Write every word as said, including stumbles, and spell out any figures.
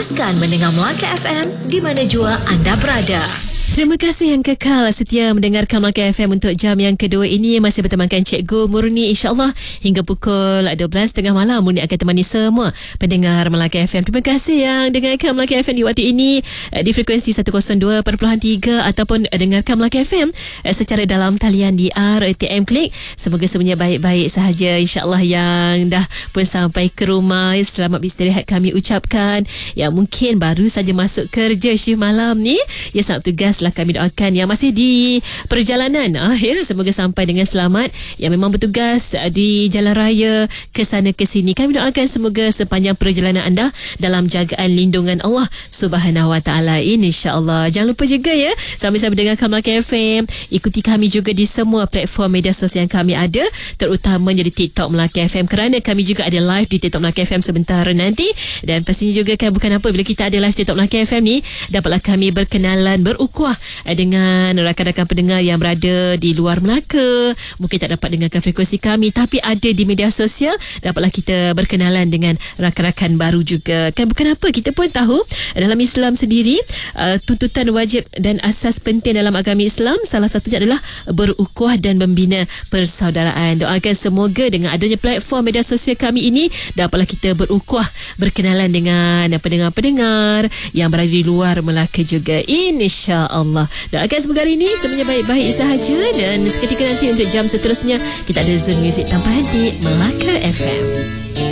Teruskan mendengar Melaka F M di mana jua anda berada. Terima kasih yang kekal setia mendengarkan Melaka F M untuk jam yang kedua ini. Masih bertemankan Cikgu Murni, insyaAllah hingga pukul dua belas tiga puluh malam Murni akan temani semua pendengar Melaka F M. Terima kasih yang dengarkan Melaka F M di waktu ini di frekuensi seratus dua perpuluhan tiga ataupun dengarkan Melaka F M secara dalam talian di R T M Klik. Semoga semuanya baik-baik sahaja, insyaAllah. Yang dah pun sampai ke rumah, selamat beristirahat kami ucapkan. Yang mungkin baru saja masuk kerja shift malam ni, ya, selamat tugas lah kami doakan. Yang masih di perjalanan, ah, ya, semoga sampai dengan selamat. Yang memang bertugas di jalan raya ke sana ke sini, kami doakan semoga sepanjang perjalanan anda dalam jagaan lindungan Allah Subhanahu Wa Taala, insya-Allah. Jangan lupa juga, ya, sambil-sambil dengarkan Melaka F M, ikuti kami juga di semua platform media sosial yang kami ada, terutamanya di TikTok Melaka F M, kerana kami juga ada live di TikTok Melaka F M sebentar nanti. Dan pastinya juga kan, bukan apa bila kita ada live TikTok Melaka F M ni, dapatlah kami berkenalan, berukuah dengan rakan-rakan pendengar yang berada di luar Melaka, mungkin tak dapat dengarkan frekuensi kami tapi ada di media sosial. Dapatlah kita berkenalan dengan rakan-rakan baru juga. Kan bukan apa, kita pun tahu dalam Islam sendiri, uh, tuntutan wajib dan asas penting dalam agama Islam, salah satunya adalah berukuah dan membina persaudaraan. Doakan semoga dengan adanya platform media sosial kami ini, dapatlah kita berukuah, berkenalan dengan pendengar-pendengar yang berada di luar Melaka juga, insya-Allah. Allah. Doakan semoga hari ini semuanya baik-baik sahaja. Dan seketika nanti untuk jam seterusnya kita ada Zone Music tanpa henti Melaka F M.